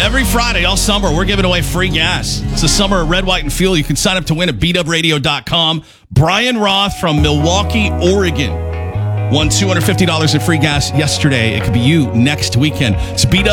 Every Friday, all summer, we're giving away free gas. It's the summer of Red, White, and Fuel. You can sign up to win at BWRadio.com. Brian Roth from Milwaukee, Oregon, won $250 in free gas yesterday. It could be you next weekend. It's BW.